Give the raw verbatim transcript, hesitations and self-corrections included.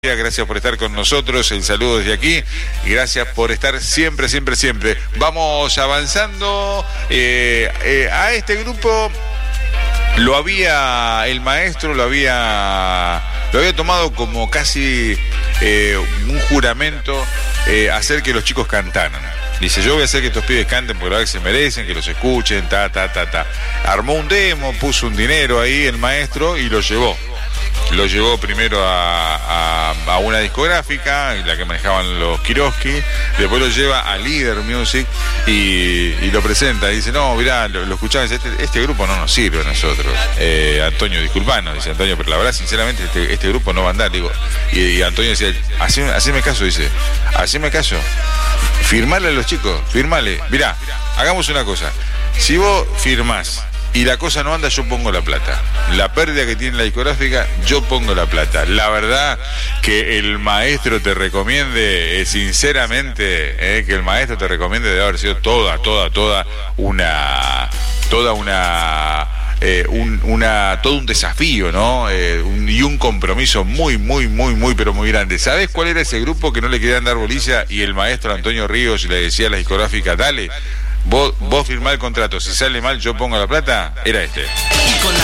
Gracias por estar con nosotros, el saludo desde aquí y gracias por estar siempre, siempre, siempre. Vamos avanzando eh, eh, a este grupo. Lo había, el maestro lo había, lo había tomado como casi eh, un juramento eh, hacer que los chicos cantaran. Dice, yo voy a hacer que estos pibes canten porque la verdad que se merecen, que los escuchen, ta, ta, ta, ta. Armó un demo, puso un dinero ahí el maestro y lo llevó. Lo llevó primero a, a, a una discográfica, la que manejaban los Kiroski, después lo lleva a Líder Music y, y lo presenta. Y dice, no, mirá, lo, lo escuchaba, dice, este, este grupo no nos sirve a nosotros. Eh, Antonio, disculpanos, dice Antonio, pero la verdad, sinceramente, este, este grupo no va a andar. Digo, y, y Antonio decía, haceme, haceme caso, dice, haceme caso, firmale a los chicos, firmale. Mirá, hagamos una cosa, si vos firmás y la cosa no anda, yo pongo la plata. La pérdida que tiene la discográfica, yo pongo la plata. La verdad que el maestro te recomiende, eh, sinceramente, eh, que el maestro te recomiende debe haber sido toda, toda, toda una, toda una, eh, un, una, todo un desafío, ¿no? Eh, un, y un compromiso muy, muy, muy, muy, pero muy grande. ¿Sabés cuál era ese grupo que no le querían dar bolilla y el maestro Antonio Ríos le decía a la discográfica, dale, Vos, vos firmá el contrato, si sale mal yo pongo la plata? Era este.